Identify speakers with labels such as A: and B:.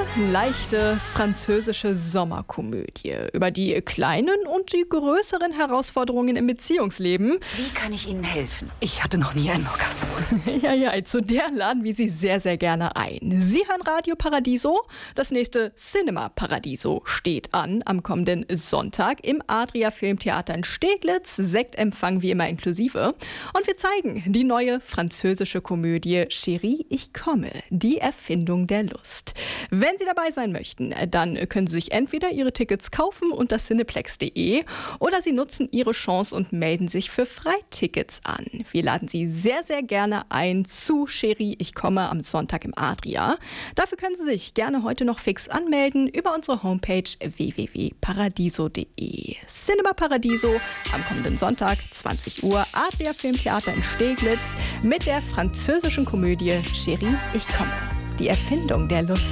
A: Leichte französische Sommerkomödie über die kleinen und die größeren Herausforderungen im Beziehungsleben.
B: Wie kann ich Ihnen helfen? Ich hatte noch nie einen Orgasmus.
A: Ja, zu der laden wir Sie sehr, sehr gerne ein. Sie hören Radio Paradiso. Das nächste Cinema Paradiso steht an am kommenden Sonntag im Adria Filmtheater in Steglitz. Sektempfang wie immer inklusive. Und wir zeigen die neue französische Komödie Chérie, ich komme, die Erfindung der Lust. Wenn Sie dabei sein möchten, dann können Sie sich entweder Ihre Tickets kaufen unter cineplex.de oder Sie nutzen Ihre Chance und melden sich für Freitickets an. Wir laden Sie sehr, sehr gerne ein zu Chérie, ich komme am Sonntag im Adria. Dafür können Sie sich gerne heute noch fix anmelden über unsere Homepage www.paradiso.de. Cinema Paradiso am kommenden Sonntag, 20 Uhr, Adria Filmtheater in Steglitz mit der französischen Komödie Chérie, ich komme, die Erfindung der Lust.